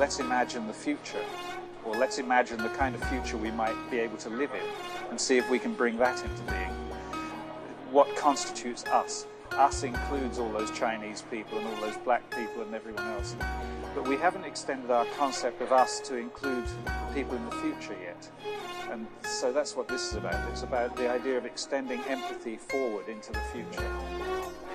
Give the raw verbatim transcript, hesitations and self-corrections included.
let's imagine the future, or let's imagine the kind of future we might be able to live in, and see if we can bring that into being. What constitutes us? Us includes all those Chinese people and all those black people and everyone else. But we haven't extended our concept of us to include people in the future yet. And so that's what this is about. It's about the idea of extending empathy forward into the future.